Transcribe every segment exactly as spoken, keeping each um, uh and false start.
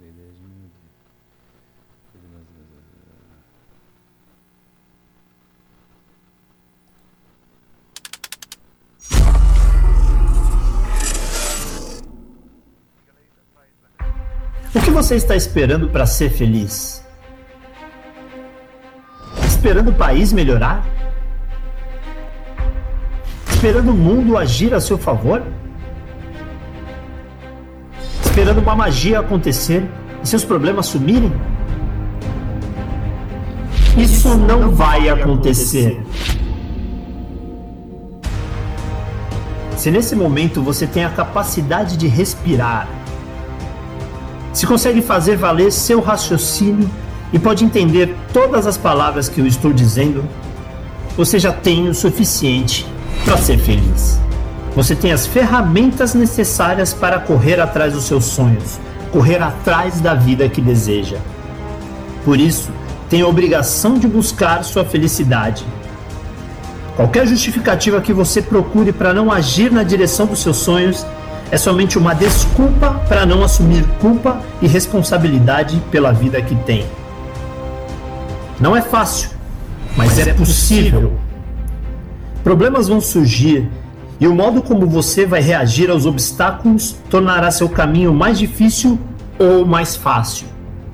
O que você está esperando para ser feliz? Esperando o país melhorar? Esperando o mundo agir a seu favor? Esperando uma magia acontecer e seus problemas sumirem? Isso não vai acontecer. Se nesse momento você tem a capacidade de respirar, se consegue fazer valer seu raciocínio e pode entender todas as palavras que eu estou dizendo, você já tem o suficiente para ser feliz. Você tem as ferramentas necessárias para correr atrás dos seus sonhos, correr atrás da vida que deseja. Por isso, tem a obrigação de buscar sua felicidade. Qualquer justificativa que você procure para não agir na direção dos seus sonhos é somente uma desculpa para não assumir culpa e responsabilidade pela vida que tem. Não é fácil, mas é possível. Problemas vão surgir e o modo como você vai reagir aos obstáculos tornará seu caminho mais difícil ou mais fácil.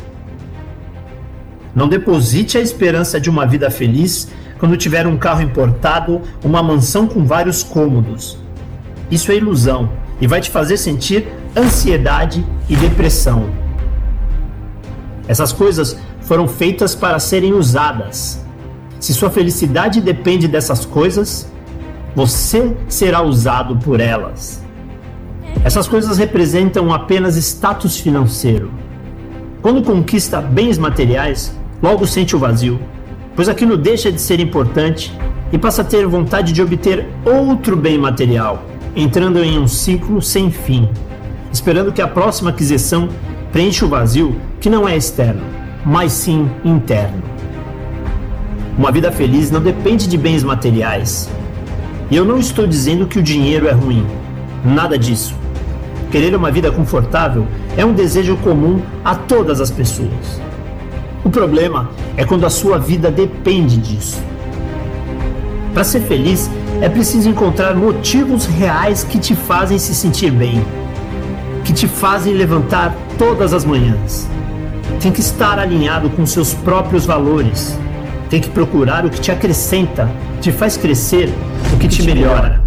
Não deposite a esperança de uma vida feliz quando tiver um carro importado, uma mansão com vários cômodos. Isso é ilusão e vai te fazer sentir ansiedade e depressão. Essas coisas foram feitas para serem usadas. Se sua felicidade depende dessas coisas, você será usado por elas. Essas coisas representam apenas status financeiro. Quando conquista bens materiais, logo sente o vazio, pois aquilo deixa de ser importante e passa a ter vontade de obter outro bem material, entrando em um ciclo sem fim, esperando que a próxima aquisição preencha o vazio que não é externo, mas sim interno. Uma vida feliz não depende de bens materiais. E eu não estou dizendo que o dinheiro é ruim. Nada disso. Querer uma vida confortável é um desejo comum a todas as pessoas. O problema é quando a sua vida depende disso. Para ser feliz, é preciso encontrar motivos reais que te fazem se sentir bem, que te fazem levantar todas as manhãs. Tem que estar alinhado com seus próprios valores. Tem que procurar o que te acrescenta, te faz crescer, o que te melhora.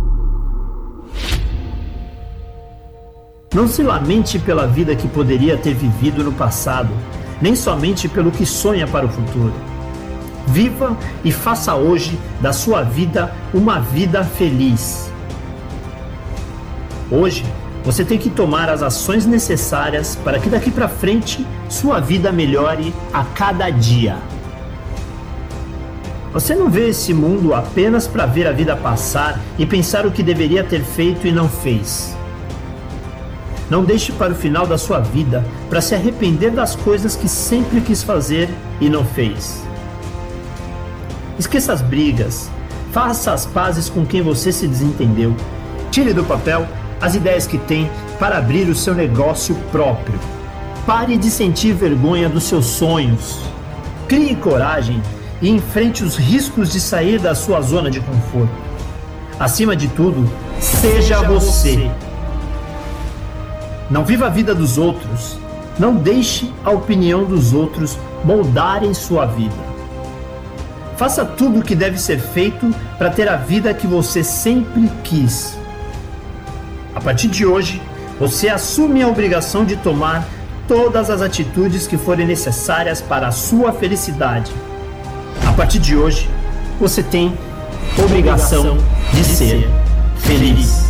Não se lamente pela vida que poderia ter vivido no passado, nem somente pelo que sonha para o futuro. Viva e faça hoje da sua vida uma vida feliz. Hoje, você tem que tomar as ações necessárias para que daqui para frente sua vida melhore a cada dia. Você não vê esse mundo apenas para ver a vida passar e pensar o que deveria ter feito e não fez. Não deixe para o final da sua vida para se arrepender das coisas que sempre quis fazer e não fez. Esqueça as brigas, faça as pazes com quem você se desentendeu. Tire do papel as ideias que tem para abrir o seu negócio próprio. Pare de sentir vergonha dos seus sonhos. Crie coragem e enfrente os riscos de sair da sua zona de conforto. Acima de tudo, seja você. Não viva a vida dos outros. Não deixe a opinião dos outros moldarem sua vida. Faça tudo o que deve ser feito para ter a vida que você sempre quis. A partir de hoje, você assume a obrigação de tomar todas as atitudes que forem necessárias para a sua felicidade. A partir de hoje, você tem obrigação de ser feliz.